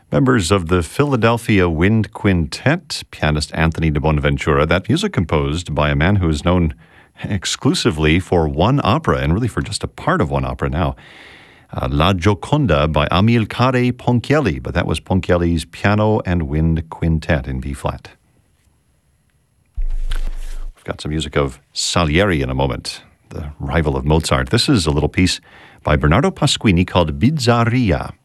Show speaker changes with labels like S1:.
S1: Members of the Philadelphia Wind Quintet, pianist Anthony de Bonaventura, that music composed by a man who is known exclusively for one opera, and really for just a part of one opera now. La Gioconda by Amilcare Ponchielli, but that was Ponchielli's Piano and Wind Quintet in B-flat. We've got some music of Salieri in a moment, the rival of Mozart. This is a little piece by Bernardo Pasquini called Bizzaria.